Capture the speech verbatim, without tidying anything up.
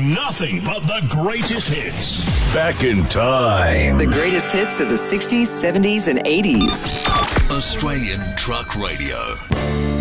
playing nothing but the greatest hits. Back in time. The greatest hits of the sixties, seventies, and eighties. Australian Truck Radio.